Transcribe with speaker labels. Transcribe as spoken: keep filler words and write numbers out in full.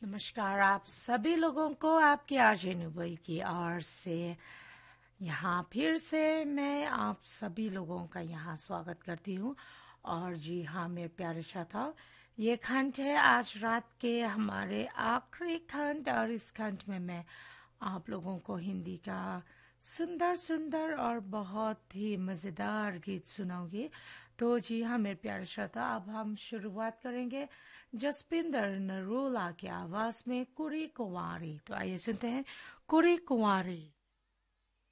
Speaker 1: नमस्कार आप सभी लोगों को आपकी आरजे नुबई की ओर से यहाँ फिर से मैं आप सभी लोगों का यहाँ स्वागत करती हूँ। और जी हाँ मेरे प्यारे श्रोताओ, ये खंड है आज रात के हमारे आखिरी खंड और इस खंड में मैं आप लोगों को हिंदी का सुंदर सुंदर और बहुत ही मज़ेदार गीत सुनाऊंगी। तो जी हाँ मेरे प्यारे श्रोता, अब हम शुरुआत करेंगे जसपिंदर नरूला की आवाज में कुड़ी कुंवारी। तो आइए सुनते हैं कुड़ी कुंवारी।